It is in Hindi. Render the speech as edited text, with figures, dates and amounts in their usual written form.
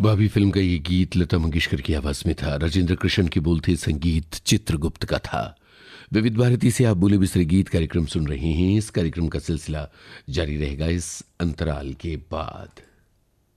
भाभी फिल्म का ये गीत लता मंगेशकर की आवाज में था। राजेंद्र कृष्ण की बोल थे, संगीत चित्रगुप्त का था। विविध भारती से आप बोले बिसरे गीत कार्यक्रम सुन रहे हैं। इस कार्यक्रम का सिलसिला जारी रहेगा इस अंतराल के बाद।